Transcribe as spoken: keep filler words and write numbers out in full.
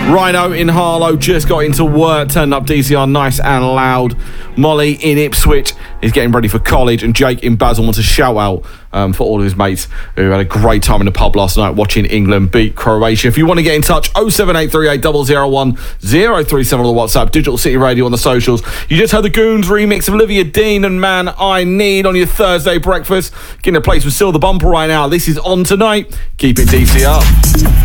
Rhino in Harlow just got into work, turned up D C R nice and loud. Molly in Ipswich is getting ready for college, and Jake in Basel wants a shout out um, for all of his mates who had a great time in the pub last night watching England beat Croatia. If you want to get in touch, oh seven eight three eight zero zero one zero three seven on the WhatsApp, Digital City Radio on the socials. You just heard the Goons remix of Olivia Dean and Man I Need on your Thursday breakfast. Getting a place with Still the Bumper right now. This is On Tonight. Keep it D C R.